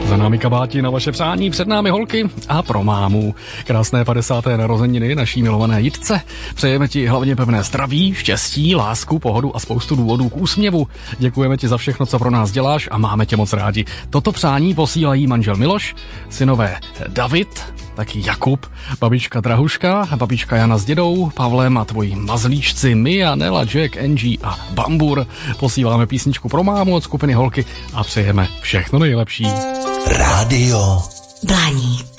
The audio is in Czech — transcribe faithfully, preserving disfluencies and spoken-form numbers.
Za námi kabáti na vaše přání, před námi holky a pro mámu. Krásné padesáté narozeniny naší milované Jitce. Přejeme ti hlavně pevné zdraví, štěstí, lásku, pohodu a spoustu důvodů k úsměvu. Děkujeme ti za všechno, co pro nás děláš a máme tě moc rádi. Toto přání posílají manžel Miloš, synové David, taky Jakub, babička Drahuška, babička Jana s dědou, Pavlem a tvoji mazlíčci Mia, Nela, Jack, Angie a Bambur. Posíláme písničku pro mámu od skupiny Holky a přejeme všechno nejlepší. Rádio Blaník.